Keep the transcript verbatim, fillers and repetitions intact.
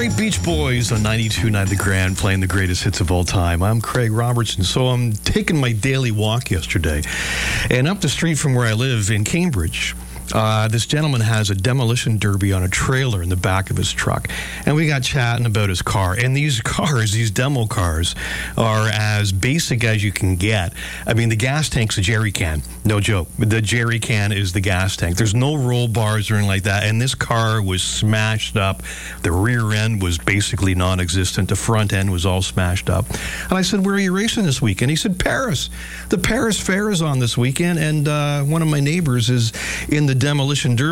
Great Beach Boys on ninety-two point nine The Grand, playing the greatest hits of all time. I'm Craig Robertson. So I'm taking my daily walk yesterday, and up the street from where I live in Cambridge, Uh, this gentleman has a demolition derby on a trailer in the back of his truck. And we got chatting about his car. And these cars, these demo cars, are as basic as you can get. I mean, the gas tank's a jerry can. No joke. The jerry can is the gas tank. There's no roll bars or anything like that. And this car was smashed up. The rear end was basically non-existent. The front end was all smashed up. And I said, where are you racing this weekend? He said, Paris. The Paris Fair is on this weekend. And uh, one of my neighbors is in the demolition derby.